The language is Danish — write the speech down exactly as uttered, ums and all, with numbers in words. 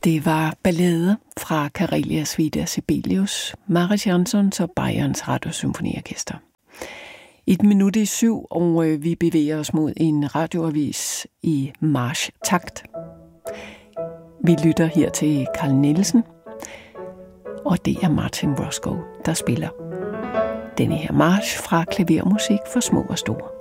Det var ballade fra Karelias Vida Sibelius, Mariss Jansons og Bayerns Radiosymfoniorkester. Et minut i syv, og vi bevæger os mod en radioavis i march-takt. Vi lytter her til Carl Nielsen, og det er Martin Roscoe, der spiller denne her march fra klavermusik for små og store.